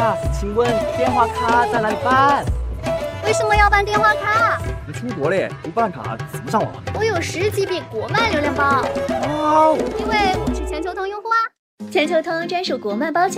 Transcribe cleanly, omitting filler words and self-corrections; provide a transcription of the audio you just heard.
啊，请问电话卡在哪里办？ 为什么要办电话卡？ 你出国嘞，不办卡怎么上网？ 我有10GB国漫流量包。 哇哦！ 因为我是全球通用户啊。全球通专属国漫包。